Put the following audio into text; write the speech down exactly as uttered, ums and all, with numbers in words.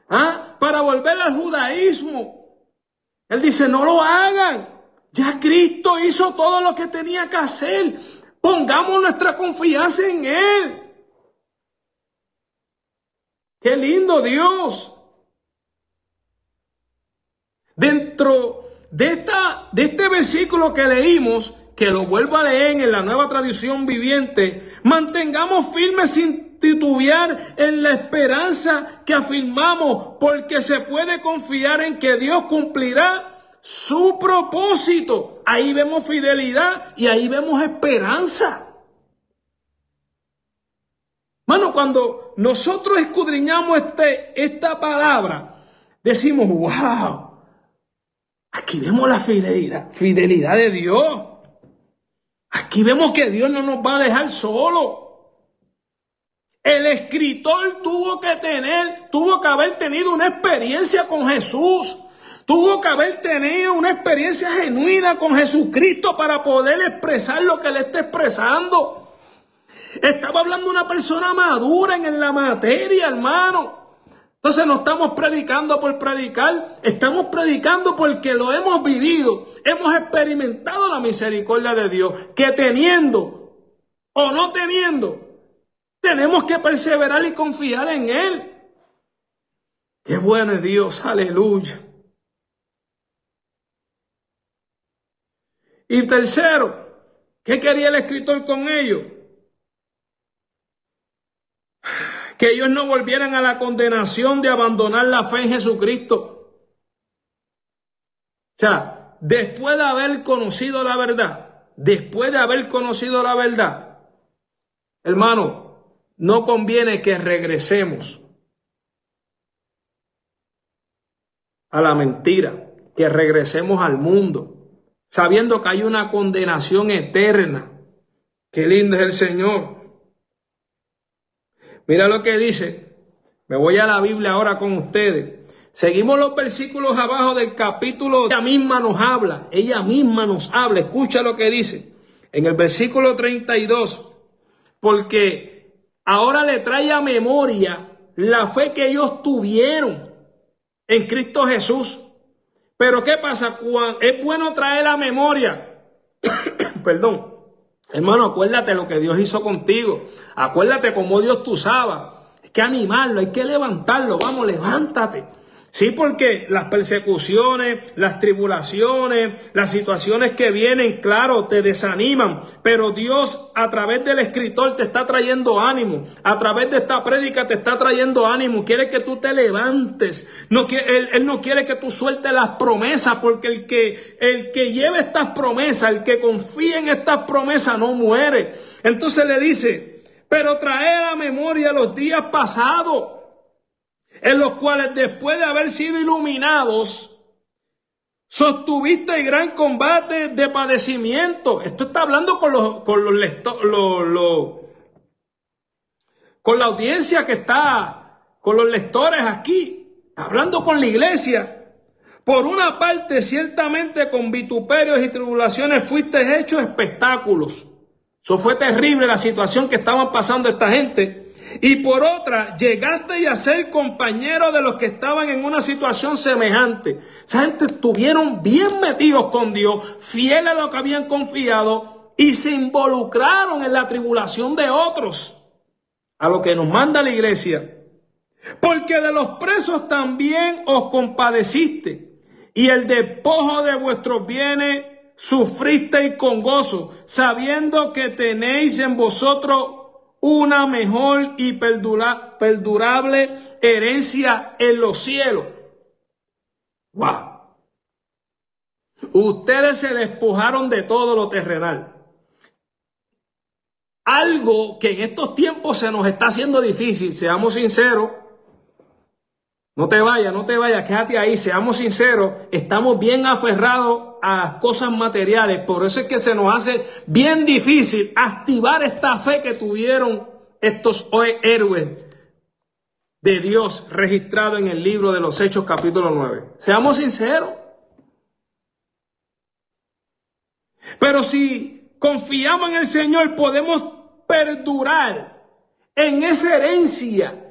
¿ah? Para volver al judaísmo. Él dice, no lo hagan. Ya Cristo hizo todo lo que tenía que hacer. Pongamos nuestra confianza en Él. ¡Qué lindo Dios! Dentro de, esta, de este versículo que leímos, que lo vuelvo a leer en la Nueva Traducción Viviente, mantengamos firmes sin titubear en la esperanza que afirmamos, porque se puede confiar en que Dios cumplirá su propósito. Ahí vemos fidelidad y ahí vemos esperanza. Mano, cuando nosotros escudriñamos este, esta palabra, decimos, wow, aquí vemos la fidelidad, fidelidad de Dios. Aquí vemos que Dios no nos va a dejar solo. El escritor tuvo que tener, tuvo que haber tenido una experiencia con Jesús. Tuvo que haber tenido una experiencia genuina con Jesucristo para poder expresar lo que él está expresando. Estaba hablando de una persona madura en la materia, hermano. Entonces no estamos predicando por predicar, estamos predicando porque lo hemos vivido, hemos experimentado la misericordia de Dios, que teniendo o no teniendo, tenemos que perseverar y confiar en Él. Qué bueno es Dios, aleluya. Y tercero, ¿qué quería el escritor con ellos? Que ellos no volvieran a la condenación de abandonar la fe en Jesucristo. O sea, después de haber conocido la verdad, después de haber conocido la verdad, hermano, no conviene que regresemos a la mentira, que regresemos al mundo, sabiendo que hay una condenación eterna. Qué lindo es el Señor. Mira lo que dice. Me voy a la Biblia ahora con ustedes. Seguimos los versículos abajo del capítulo. Ella misma nos habla. Ella misma nos habla. Escucha lo que dice. En el versículo treinta y dos. Porque ahora le trae a memoria la fe que ellos tuvieron en Cristo Jesús. Pero ¿qué pasa? Es bueno traer a memoria. Perdón. Hermano, acuérdate lo que Dios hizo contigo. Acuérdate cómo Dios te usaba. Hay que animarlo, hay que levantarlo. Vamos, levántate. Sí, porque las persecuciones, las tribulaciones, las situaciones que vienen, claro, te desaniman. Pero Dios, a través del escritor, te está trayendo ánimo. A través de esta prédica te está trayendo ánimo. Quiere que tú te levantes. No, él, él no quiere que tú sueltes las promesas, porque el que, el que lleve estas promesas, el que confía en estas promesas, no muere. Entonces le dice, pero trae a la memoria los días pasados, en los cuales después de haber sido iluminados, sostuviste gran combate de padecimiento. Esto está hablando con los, con los, lectores, los, los con la audiencia que está, con los lectores aquí, hablando con la iglesia. Por una parte, ciertamente con vituperios y tribulaciones fuiste hechos espectáculos. Eso fue terrible la situación que estaban pasando esta gente. Y por otra, llegaste a ser compañero de los que estaban en una situación semejante. Esa gente estuvieron bien metidos con Dios, fieles a lo que habían confiado, y se involucraron en la tribulación de otros. A lo que nos manda la iglesia. Porque de los presos también os compadeciste, y el despojo de vuestros bienes sufristeis con gozo, sabiendo que tenéis en vosotros una mejor y perdura, perdurable herencia en los cielos. ¡Wow! Ustedes se despojaron de todo lo terrenal. Algo que en estos tiempos se nos está haciendo difícil, seamos sinceros. No te vayas, no te vayas, quédate ahí, seamos sinceros. Estamos bien aferrados a las cosas materiales. Por eso es que se nos hace bien difícil activar esta fe que tuvieron estos héroes de Dios registrados en el libro de los Hechos capítulo nueve. Seamos sinceros. Pero si confiamos en el Señor, podemos perdurar en esa herencia